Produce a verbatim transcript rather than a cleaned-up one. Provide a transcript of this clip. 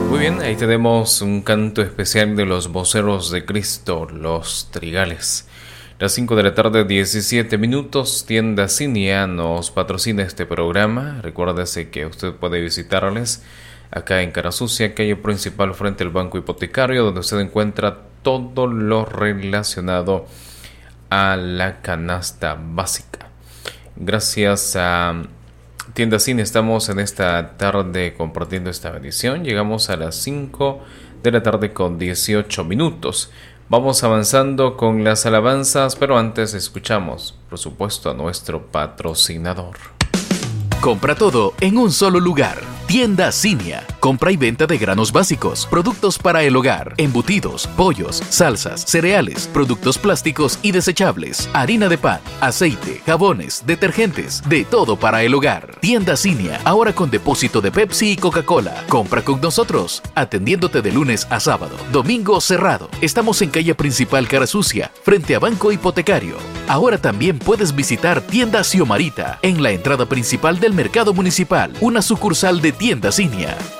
Muy bien, ahí tenemos un canto especial de los voceros de Cristo, los Trigales. Las cinco de la tarde, diecisiete minutos, Tienda Cinia nos patrocina este programa. Recuérdese que usted puede visitarles acá en Cara Sucia, calle principal frente al Banco Hipotecario, donde usted encuentra todo lo relacionado a la canasta básica. Gracias a Tienda Cine estamos en esta tarde compartiendo esta bendición. Llegamos a las cinco de la tarde con dieciocho minutos. Vamos avanzando con las alabanzas, pero antes escuchamos, por supuesto, a nuestro patrocinador. Compra todo en un solo lugar. Tienda Cinia. Compra y venta de granos básicos, productos para el hogar, embutidos, pollos, salsas, cereales, productos plásticos y desechables, harina de pan, aceite, jabones, detergentes, de todo para el hogar. Tienda Cinia, ahora con depósito de Pepsi y Coca-Cola. Compra con nosotros, atendiéndote de lunes a sábado, domingo cerrado. Estamos en calle principal Cara Sucia, frente a Banco Hipotecario. Ahora también puedes visitar Tienda Xiomarita, en la entrada principal del Mercado Municipal, una sucursal de Tienda Cinia.